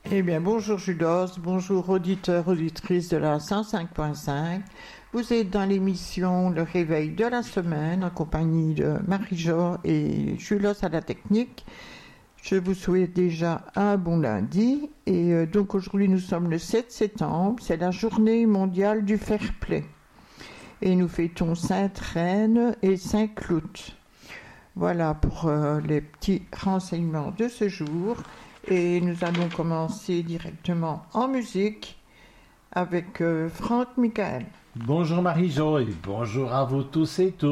Eh bien, bonjour Judos, bonjour auditeurs, auditrices de la 105.5. Vous êtes dans l'émission Le Réveil de la Semaine en compagnie de Marie-Jo et Julos à la technique. Je vous souhaite déjà un bon lundi et donc aujourd'hui nous sommes le 7 septembre, c'est la journée mondiale du fair play. Et nous fêtons Sainte-Reine et Saint-Cloud. Voilà pour les petits renseignements de ce jour. Et nous allons commencer directement en musique avec Franck Michael. Bonjour Marie-Jo et bonjour à vous tous et toutes.